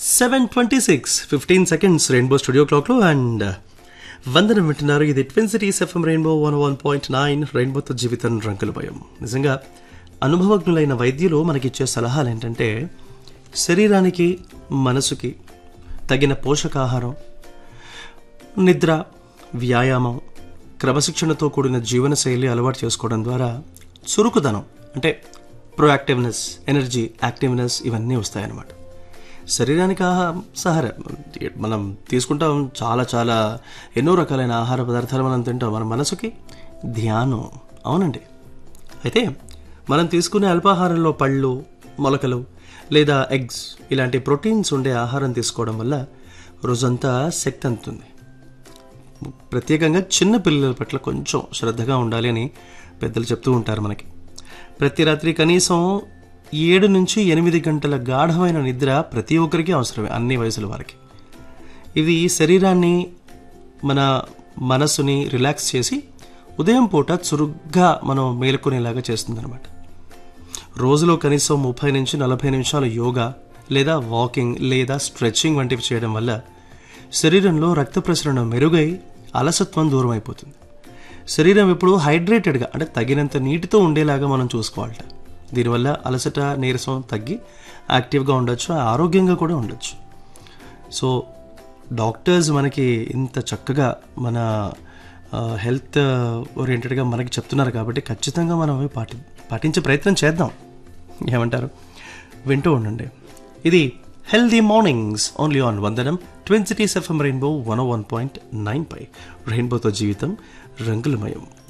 7:26 15 seconds rainbow studio క్లాక్లో and వందనం వింటున్నారు. ఇది ట్విన్ సిటీస్ ఎఫ్ఎం రెయిన్బో 101.9 రెయిన్బోతో జీవితం రంగులమయం. నిజంగా అనుభవజ్ఞులైన వైద్యులు మనకిచ్చే సలహాలు ఏంటంటే శరీరానికి మనసుకి తగిన పోషకాహారం, నిద్ర, వ్యాయామం, క్రమశిక్షణతో కూడిన జీవనశైలి అలవాటు చేసుకోవడం ద్వారా చురుకుదనం అంటే ప్రొయాక్టివ్నెస్, ఎనర్జీ, యాక్టివ్నెస్ ఇవన్నీ వస్తాయన్నమాట. శరీరానికి మనం తీసుకుంటాం చాలా ఎన్నో రకాలైన ఆహార పదార్థాలు మనం తింటాం. మన మనసుకి ధ్యానం. అవునండి. అయితే మనం తీసుకునే అల్పాహారంలో పళ్ళు, మొలకలు లేదా ఎగ్స్ ఇలాంటి ప్రోటీన్స్ ఉండే ఆహారం తీసుకోవడం వల్ల రోజంతా శక్తి అందుతుంది. ప్రత్యేకంగా చిన్న పిల్లల పట్ల కొంచెం శ్రద్ధగా ఉండాలి అని పెద్దలు చెప్తూ ఉంటారు మనకి. ప్రతి రాత్రి కనీసం 7 నుంచి 8 గంటల గాఢమైన నిద్ర ప్రతి ఒక్కరికి అవసరమే, అన్ని వయసుల వారికి. ఇది శరీరాన్ని, మన మనసుని రిలాక్స్ చేసి ఉదయం పూట చురుగ్గా మనం మేలుకునేలాగా చేస్తుందన్నమాట. రోజులో కనీసం 30 నుంచి 40 నిమిషాలు యోగా లేదా వాకింగ్ లేదా స్ట్రెచ్చింగ్ వంటివి చేయడం వల్ల శరీరంలో రక్త ప్రసరణ మెరుగై అలసత్వం దూరం అయిపోతుంది. శరీరం ఎప్పుడు హైడ్రేటెడ్గా అంటే తగినంత నీటితో ఉండేలాగా మనం చూసుకోవాలట. దీనివల్ల అలసట, నీరసం తగ్గి యాక్టివ్గా ఉండొచ్చు, ఆరోగ్యంగా కూడా ఉండొచ్చు. సో డాక్టర్స్ మనకి ఇంత చక్కగా మన హెల్త్ ఓరియంటెడ్గా మనకి చెప్తున్నారు కాబట్టి ఖచ్చితంగా మనం పాటించే ప్రయత్నం చేద్దాం. ఏమంటారు? వింటూ ఉండండి. ఇది హెల్దీ మార్నింగ్స్ ఓన్లీ ఆన్ వందనం ట్విన్ సిటీస్ ఎఫ్ఎం రెయిన్బో 101.9 పై. రెయిన్బోతో జీవితం రంగులమయం.